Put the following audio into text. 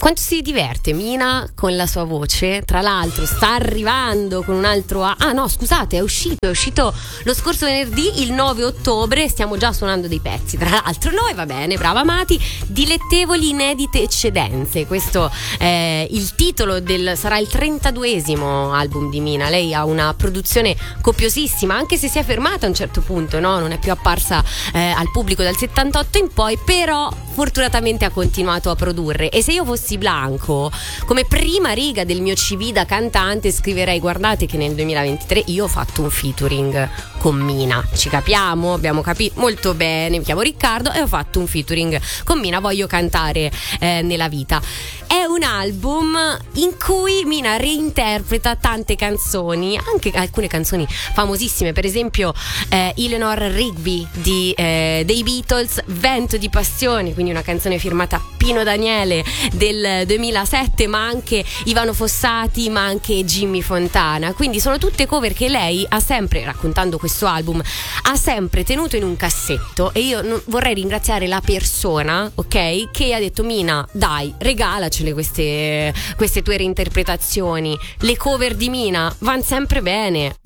Quanto si diverte Mina con la sua voce. Tra l'altro sta arrivando con un altro no scusate, è uscito lo scorso venerdì, il 9 ottobre. Stiamo già suonando dei pezzi, tra l'altro noi, va bene, brava Amati. Dilettevoli inedite eccedenze, questo è il titolo sarà il 32esimo album di Mina. Lei ha una produzione copiosissima, anche se si è fermata a un certo punto, no? Non è più apparsa al pubblico dal 78 in poi, però fortunatamente ha continuato a produrre. E se io fossi Blanco, come prima riga del mio CV da cantante scriverei: guardate che nel 2023 io ho fatto un featuring con Mina, ci capiamo, abbiamo capito molto bene, mi chiamo Riccardo e ho fatto un featuring con Mina, voglio cantare nella vita. È un album in cui Mina reinterpreta tante canzoni, anche alcune canzoni famosissime, per esempio Eleanor Rigby dei Beatles, Vento di passione, quindi una canzone firmata Pino Daniele del 2007, ma anche Ivano Fossati, ma anche Jimmy Fontana. Quindi sono tutte cover che lei ha sempre, raccontando questo album, ha sempre tenuto in un cassetto. E io vorrei ringraziare la persona, ok, che ha detto: Mina, dai, regalacele queste tue reinterpretazioni. Le cover di Mina vanno sempre bene.